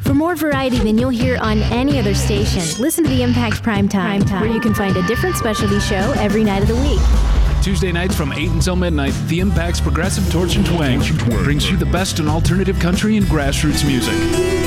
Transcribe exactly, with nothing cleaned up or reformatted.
For more variety than you'll hear on any other station, listen to the Impact Primetime, Primetime, where you can find a different specialty show every night of the week. Tuesday nights from eight until midnight, The Impact's Progressive Torch and Twang brings you the best in alternative country and grassroots music.